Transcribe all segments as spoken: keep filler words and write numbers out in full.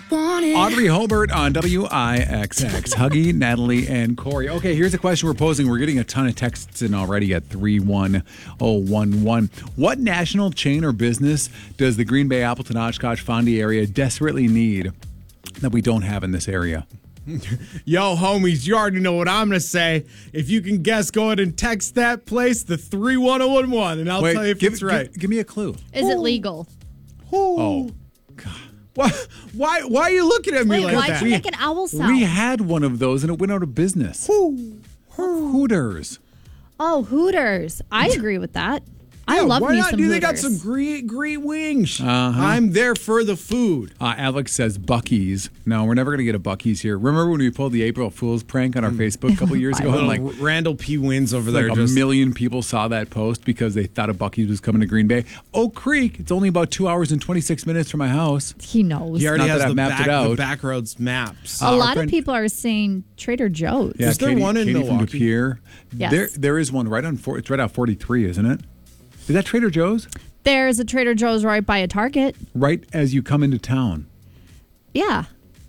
Audrey Hobart on W I X X. Huggy, Natalie, and Corey. Okay, here's a question we're posing. We're getting a ton of texts in already at three one zero one one. What national chain or business does the Green Bay, Appleton, Oshkosh, Fondy area desperately need that we don't have in this area? Yo, homies, you already know what I'm going to say. If you can guess, go ahead and text that place to three one zero one one, and I'll Wait, tell you if give, it's right. Give, give me a clue. Is it legal? Oh, Why, why, why are you looking at me Wait, like why'd that? you make an owl sound? we had one of those and it went out of business. Hooters. Oh, Hooters. I agree with that. I Yeah, love why me not? some Dude, Hooters. they got some great, great wings. Uh-huh. I'm there for the food. Uh, Alex says Buc-ee's. No, we're never going to get a Buc-ee's here. Remember when we pulled the April Fool's prank on our Facebook a couple years ago? Little And like, Randall P. Wins over like there. a just million people saw that post because they thought a Buc-ee's was coming to Green Bay. Oak Creek, it's only about two hours and twenty-six minutes from my house. He knows. He already Not has that I've the mapped back, it out. the back roads maps. a our lot friend- of people are saying Trader Joe's. Yeah, Is there Katie, one in Katie from Milwaukee? De Pere. Yes. There, there is one right on. Four, it's right out forty-three, isn't it? Is that Trader Joe's? There's a Trader Joe's right by a Target. Right as you come into town. Yeah.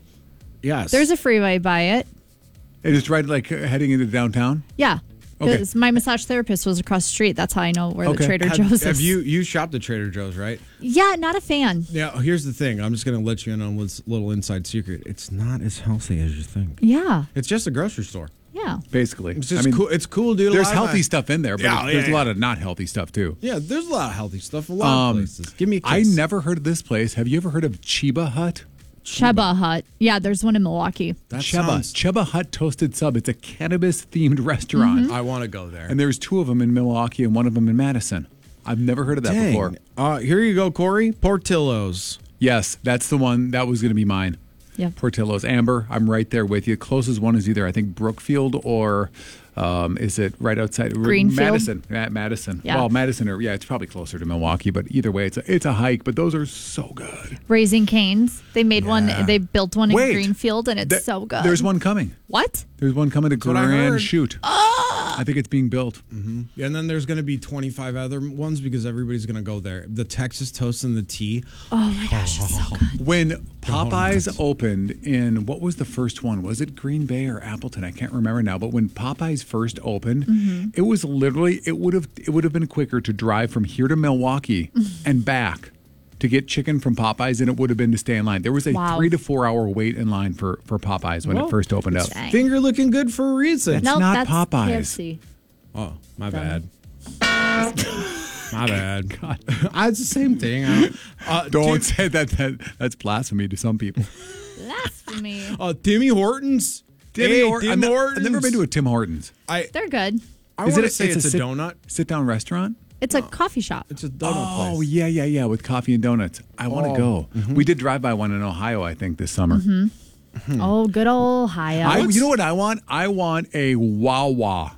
Yes. There's a freeway by it. It is right like heading into downtown. Yeah. Okay. Because my massage therapist was across the street. That's how I know where Okay. the Trader have, Joe's is. have you you shopped at Trader Joe's, right? Yeah, not a fan. Now, here's the thing. I'm just going to let you in on this little inside secret. It's not as healthy as you think. Yeah. It's just a grocery store. Yeah. Basically, It's just I mean, cool. It's cool, dude. A there's lot of healthy my- stuff in there, but Yeah, there's yeah, a yeah. lot of not healthy stuff too. Yeah, there's a lot of healthy stuff. A lot of places. Give me a I kiss. never heard of this place. Have you ever heard of Chiba Hut? Cheba Hut. Yeah, there's one in Milwaukee. That Cheba. sounds- Cheba Hut Toasted Sub. It's a cannabis-themed restaurant. I want to go there. And there's two of them in Milwaukee and one of them in Madison. I've never heard of that Dang. before. Uh, here you go, Corey. Portillo's. Yes, that's the one. That was going to be mine. Yeah. Portillo's. Amber, I'm right there with you. Closest one is either, I think, Brookfield or um, is it right outside? Greenfield? Madison. Ma- Madison. Yeah. Well, Madison, or yeah, it's probably closer to Milwaukee, but either way, it's a, it's a hike, but those are so good. Raising Cane's. They made Yeah. one. They built one in Wait. Greenfield, and it's Th- so good. There's one coming. What? There's one coming to what I Grand heard. Chute. I think it's being built. Yeah, and then there's going to be twenty-five other ones because everybody's going to go there. The Texas toast and the tea. Oh my gosh, it's so good. When Popeyes opened in, what was the first one? Was it Green Bay or Appleton? I can't remember now. But when Popeyes first opened, Mm-hmm. it was literally it would have it would have been quicker to drive from here to Milwaukee and back to get chicken from Popeyes than it would have been to stay in line. There was a Wow. three to four hour wait in line for for Popeyes when Well, it first opened up. Dang. Finger looking good for a reason. It's Nope, not that's Popeyes. K F C. Oh, my Dumb. bad. My bad. God. It's the same thing. I don't, uh, Don't Tim- say that, that. That's blasphemy to some people. Blasphemy. Uh, Timmy Hortons. Timmy hey, Hor- Tim I've, ne- Hortons. I've never been to a Tim Hortons. I, They're good. I Is want it to say it's, a, sit, donut. sit down restaurant? It's a coffee shop. It's a donut Oh place. yeah, yeah, yeah, with coffee and donuts. I want to Oh, go. We did drive by one in Ohio, I think, this summer. Hmm. Oh, good old Hyatt. I, you know what I want? I want a Wawa.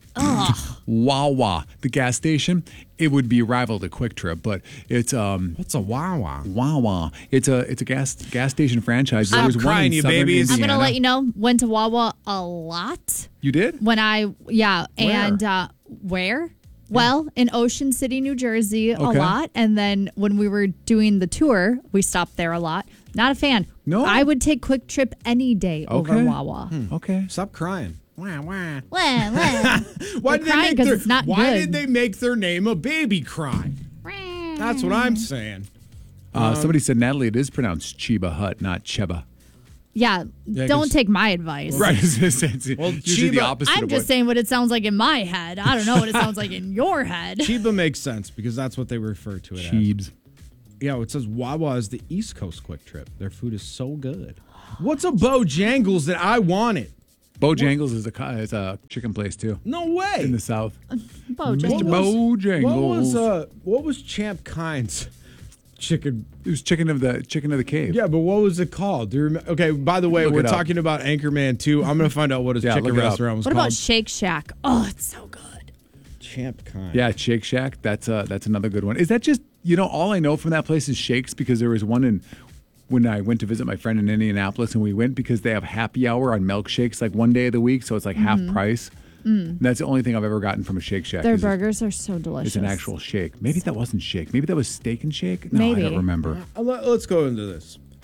Wawa, the gas station. It would be rival to Quick Trip, but it's um What's a Wawa? Wawa. It's a it's a gas gas station franchise. There I'm was one crying, in you Southern babies. I'm Indiana. gonna let you know. Went to Wawa a lot You did? when I yeah, Where? and uh, where? Well, in Ocean City, New Jersey, a Okay. lot, and then when we were doing the tour, we stopped there a lot. Not a fan. No? I would take Quick Trip any day over Okay. Wawa. Okay. Stop crying. Wah, wah. Wah, wah. Why They're did they crying make 'cause their, it's not Why good. did they make their name a baby cry? That's what I'm saying. Uh, somebody said, Natalie, it is pronounced Chiba Hut, not Cheba. Yeah, Yeah, don't 'cause- take my advice. Right. it's, it's, it's Well, usually the Chiba- opposite I'm of just what, saying what it sounds like in my head. I don't know what it sounds like in your head. Chiba makes sense because that's what they refer to it as. Cheebs. Yeah, it says Wawa is the East Coast Quick Trip. Their food is so good. What's a Bojangles that I wanted? Bojangles is a co- is a chicken place too No way. in the south. Bojangles. Mister Bojangles. What was uh what was Champ Kind's chicken? It was chicken of the chicken of the cave. Yeah, but what was it called? Do you remember? Okay, by the way, Look we're it up. talking about Anchorman two. I'm gonna find out what his Yeah, chicken look it up. restaurant was What called. about Shake Shack? Oh, it's so good. Champ Kind? Yeah, Shake Shack. That's uh that's another good one. Is that just you know all I know from that place is shakes because there was one in when I went to visit my friend in Indianapolis and we went because they have happy hour on milkshakes like one day of the week, so it's like half price. And that's the only thing I've ever gotten from a Shake Shack. Their is it's- burgers are so delicious. It's an actual shake. Maybe that wasn't shake. Maybe that was steak and shake. No, Maybe. I don't remember. Uh, let- Let's go into this.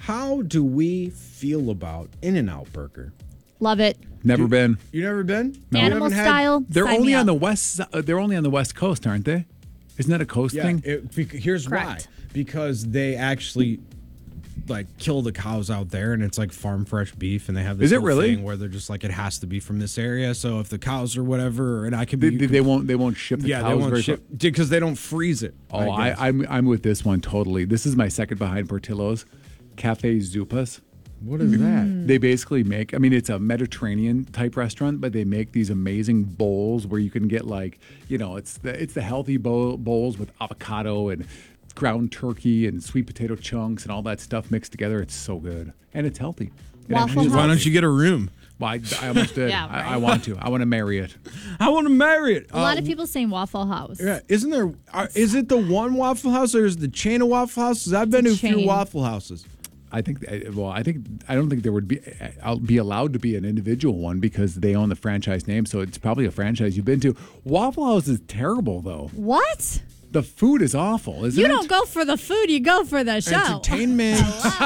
How do we feel about In-N-Out Burger? Love it. Never been. You never been? You Animal haven't had- style. They're sign only me on up. the west. uh, They're only on the west coast, aren't they? Isn't that a coast Yeah, thing? it, bec- here's Correct. why. Because they actually like kill the cows out there, and it's like farm fresh beef, and they have this Is it whole really? thing where they're just like it has to be from this area. So if the cows or whatever, and I can They, be, they, they won't. They won't ship the yeah, cows they won't very ship far. because they don't freeze it. Oh, I, guess. I'm I'm with this one totally. This is my second behind Portillo's, Cafe Zupas. What is that? They basically make, I mean, it's a Mediterranean type restaurant, but they make these amazing bowls where you can get like, you know, it's the it's the healthy bowl, bowls with avocado and ground turkey and sweet potato chunks and all that stuff mixed together. It's so good. And it's healthy. It Waffle actually is House. Why healthy. don't you get a room? Well, I, I almost did. Yeah, I, I right. want to. I want to marry it. I want to marry it. A lot of people saying Waffle House. Yeah, isn't there? Are, is it the one Waffle House or is it the chain of Waffle Houses? I've been to a few chain. Waffle Houses. I think, well, I think, I don't think there would be, I'll be allowed to be an individual one because they own the franchise name. So it's probably a franchise you've been to. Waffle House is terrible, though. What? The food is awful, isn't You it? don't go for the food, you go for the show. Entertainment.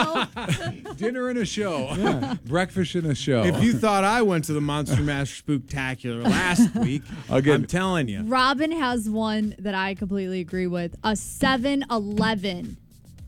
Hello? Dinner and a show. Breakfast and a show. If you thought I went to the Monster Mash Spooktacular last week, Again- I'm telling you. Robin has one that I completely agree with. A seven eleven.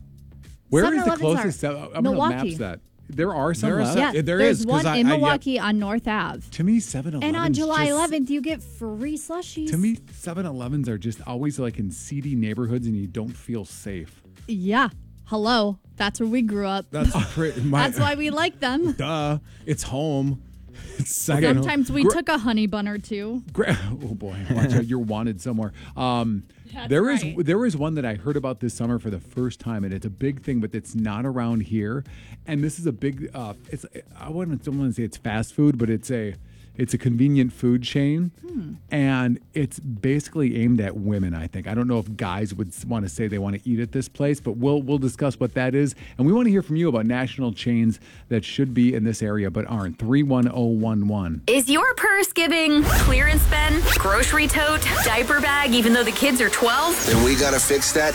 Where is the 7-Elevens closest? are I'm going to Milwaukee. maps that. There are some There are left. some- Yeah, there there's is, 'cause one I- in I- yeah. Milwaukee on North Ave. To me, seven eleven. And on July eleventh, you get free slushies. To me, seven elevens are just always like in seedy neighborhoods and you don't feel safe. Yeah. Hello. That's where we grew up. That's pretty. My, That's why we like them. Duh. It's home. It's second home. Sometimes we Gr- took a honey bun or two. Gra- Oh boy, watch out! You're wanted somewhere. Um, That's there is right. there is one that I heard about this summer for the first time, and it's a big thing, but it's not around here. And this is a big. Uh, it's I wouldn't don't want to say it's fast food, but it's a it's a convenient food chain, Hmm. and it's basically aimed at women. I think I don't know if guys would want to say they want to eat at this place, but we'll we'll discuss what that is, and we want to hear from you about national chains that should be in this area but aren't. Three one zero one one. Is your purse giving clearance bin, grocery tote, diaper bag, even though the kids are twelve? Then we gotta fix that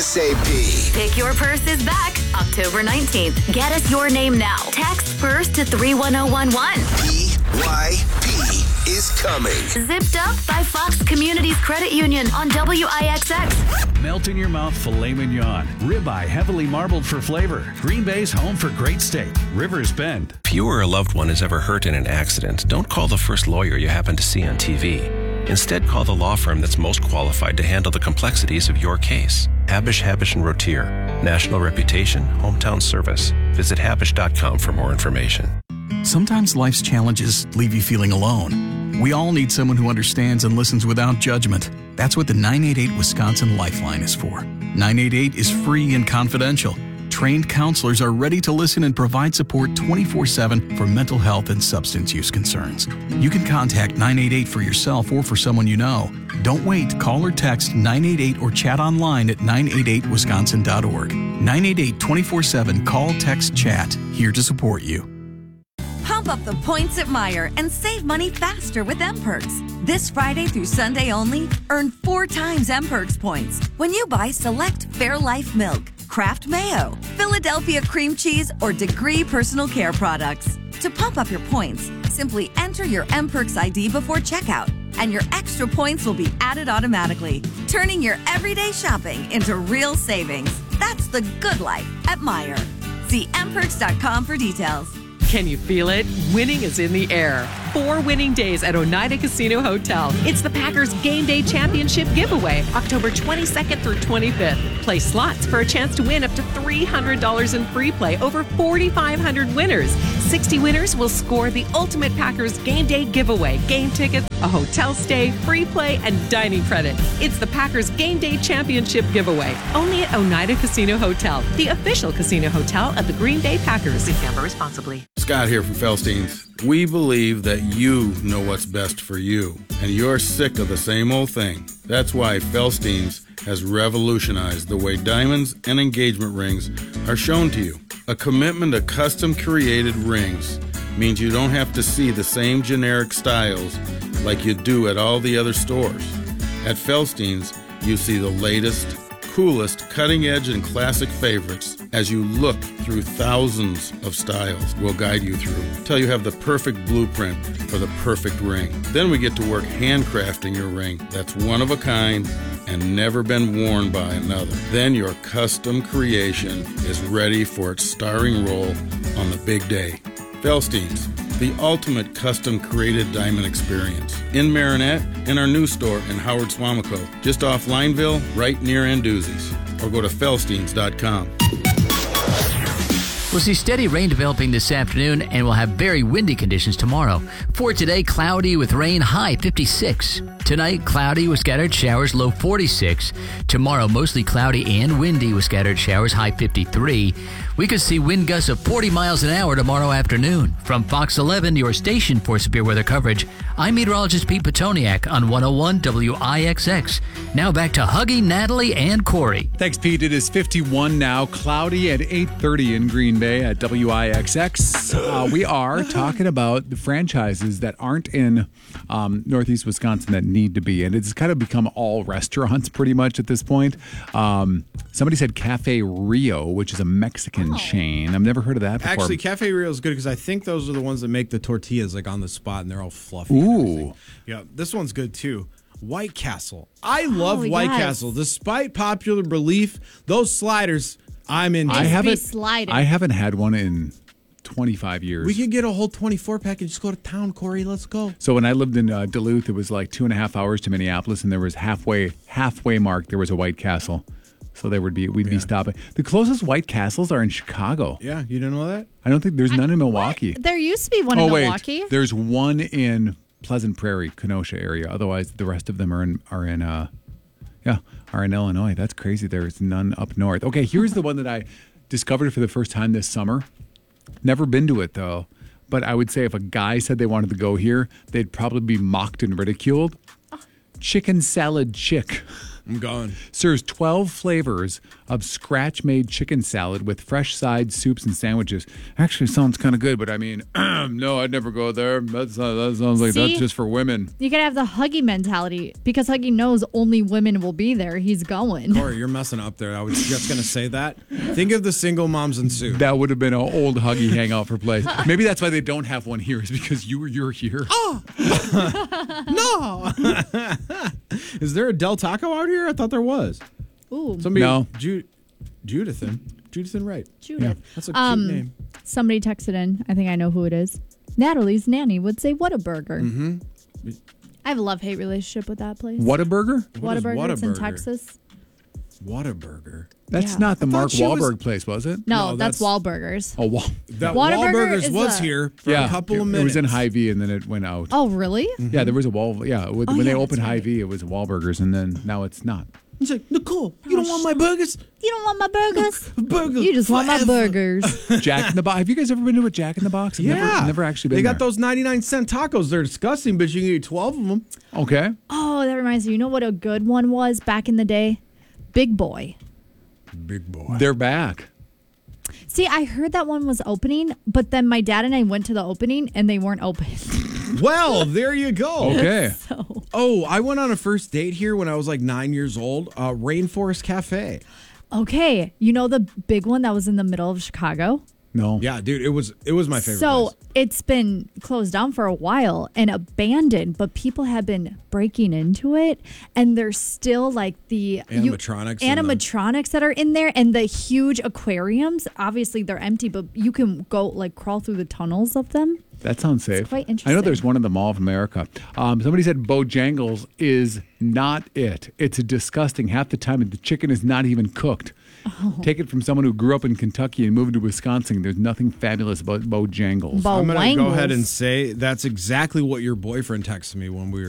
ASAP. Pick Your Purse is back October nineteenth. Get us your name now. Text purse to three one zero one one. P Y P is coming. Zipped Up by Fox Communities Credit Union on W I X X. Melt in your mouth filet mignon. Ribeye heavily marbled for flavor. Green Bay's home for great steak. Rivers Bend. If you or a loved one is ever hurt in an accident, don't call the first lawyer you happen to see on T V. Instead, call the law firm that's most qualified to handle the complexities of your case. Habish, Habish and Rotier. National reputation, hometown service. Visit habish dot com for more information. Sometimes life's challenges leave you feeling alone. We all need someone who understands and listens without judgment. That's what the nine eight eight Wisconsin Lifeline is for. nine eight eight is free and confidential. Trained counselors are ready to listen and provide support twenty-four seven for mental health and substance use concerns. You can contact nine eight eight for yourself or for someone you know. Don't wait. Call or text nine eight eight or chat online at nine eight eight wisconsin dot org. nine eight eight twenty-four seven Call, text, chat. Here to support you. Pump up the points at Meijer and save money faster with M-Perks. This Friday through Sunday only, earn four times M-Perks points when you buy select Fairlife Milk, Kraft Mayo, Philadelphia Cream Cheese, or Degree Personal Care products. To pump up your points, simply enter your M-Perks I D before checkout, and your extra points will be added automatically, turning your everyday shopping into real savings. That's the good life at Meijer. See m perks dot com for details. Can you feel it? Winning is in the air. Four winning days at Oneida Casino Hotel. It's the Packers Game Day Championship giveaway, October twenty-second through twenty-fifth. Play slots for a chance to win up to three hundred dollars in free play over forty-five hundred winners. sixty winners will score the ultimate Packers Game Day giveaway, game tickets, a hotel stay, free play, and dining credit. It's the Packers Game Day Championship giveaway, only at Oneida Casino Hotel, the official casino hotel of the Green Bay Packers. Please gamble responsibly. Scott here from Felstein's. We believe that you know what's best for you, and you're sick of the same old thing. That's why Felstein's has revolutionized the way diamonds and engagement rings are shown to you. A commitment to custom-created rings means you don't have to see the same generic styles like you do at all the other stores. At Felstein's, you see the latest, coolest, cutting-edge, and classic favorites as you look through thousands of styles we'll guide you through till you have the perfect blueprint for the perfect ring. Then we get to work handcrafting your ring that's one of a kind and never been worn by another. Then your custom creation is ready for its starring role on the big day. Felstein's, the ultimate custom created diamond experience. In Marinette, in our new store in Howard Swamico, just off Lineville, right near Anduzzi's. Or go to felsteins dot com. We'll see steady rain developing this afternoon, and we'll have very windy conditions tomorrow. For today, cloudy with rain, high fifty-six. Tonight, cloudy with scattered showers, low forty-six. Tomorrow, mostly cloudy and windy with scattered showers, high fifty-three. We could see wind gusts of forty miles an hour tomorrow afternoon. From Fox eleven, your station for severe weather coverage, I'm meteorologist Pete Petoniak on one oh one W I X X. Now back to Huggy, Natalie, and Corey. Thanks, Pete. It is fifty-one now, cloudy at eight thirty in Green Bay at W I X X. Uh, we are talking about the franchises that aren't in um, Northeast Wisconsin that need to be. And it's kind of become all restaurants pretty much at this point. Um, somebody said Cafe Rio, which is a Mexican oh. chain. I've never heard of that before. Actually, Cafe Rio is good because I think those are the ones that make the tortillas like on the spot and they're all fluffy. Ooh. Yeah, this one's good too. White Castle. I love oh, White yes. Castle. Despite popular belief, those sliders, I'm in. I haven't, sliding. I haven't had one in twenty-five years. We could get a whole twenty-four pack and just go to town, Corey. Let's go. So when I lived in uh, Duluth, it was like two and a half hours to Minneapolis, and there was halfway, halfway mark, there was a White Castle. So there would be, we'd yeah. be stopping. The closest White Castles are in Chicago. Yeah, you didn't know that? I don't think there's none in Milwaukee. What? There used to be one oh, in wait. Milwaukee. There's one in Pleasant Prairie, Kenosha area. Otherwise, the rest of them are in are in uh, yeah, are in Illinois. That's crazy. There's none up north. Okay, here's the one that I discovered for the first time this summer. Never been to it though, but I would say if a guy said they wanted to go here, they'd probably be mocked and ridiculed. Chicken Salad Chick. I'm going. Serves twelve flavors of scratch-made chicken salad with fresh sides, soups, and sandwiches. Actually sounds kind of good, but I mean, no, I'd never go there. That's, uh, that sounds like See? that's just for women. You gotta have the Huggy mentality because Huggy knows only women will be there. He's going. Corey, you're messing up there. I was just going to say that. Think of the single moms and soup. That would have been an old Huggy hangout for place. Maybe that's why they don't have one here is because you were you're here. Oh! No! Is there a Del Taco out here? I thought there was. Ooh. Somebody, no. Ju- Judithin. Judithin Wright. Judith. Yeah, that's a cute um, name. Somebody texted in. I think I know who it is. Natalie's nanny would say Whataburger. Mm-hmm. I have a love-hate relationship with that place. Whataburger? Whataburger. It's in Texas. Whataburger. That's Yeah. not the I Mark thought she was- Wahlberg place, was it? No, No, that's, that's- Wahlburgers. Oh, Wal- That Whataburger Wahlburgers is was a- here for yeah. a couple it, of It minutes. was in Hy-Vee and then it went out. Oh, really? Yeah, there was a Wall. Yeah, with, Oh, when yeah, they that's opened right. Hy-Vee, it was Wahlburgers, and then now it's not. He's like, Nicole, you don't want my burgers? You don't want my burgers? Burgers. You just want my forever. burgers. Jack in the Box. Have you guys ever been to a Jack in the Box? I've Yeah. never, never actually been They got there. those ninety-nine cent tacos. They're disgusting, but you can eat twelve of them. Okay. Oh, that reminds me. You know what a good one was back in the day? Big Boy. Big boy. They're back. See, I heard that one was opening, but then my dad and I went to the opening and they weren't open. Well, there you go. Okay. So, Oh, I went on a first date here when I was like nine years old. Uh, Rainforest Cafe. okay. You know the big one that was in the middle of Chicago? No. Yeah, dude, it was it was my favorite. So place. it's been closed down for a while and abandoned, but people have been breaking into it, and there's still like the you- Animatronics and the- animatronics that are in there, and the huge aquariums. Obviously, they're empty, but you can go like crawl through the tunnels of them. That sounds safe. quite I know interesting. there's one in the Mall of America. Um, somebody said Bojangles is not it. It's disgusting. Half the time, the chicken is not even cooked. Oh. Take it from someone who grew up in Kentucky and moved to Wisconsin. There's nothing fabulous about Bojangles. Bo- I'm gonna go Wangles. ahead and say that's exactly what your boyfriend texted me when we were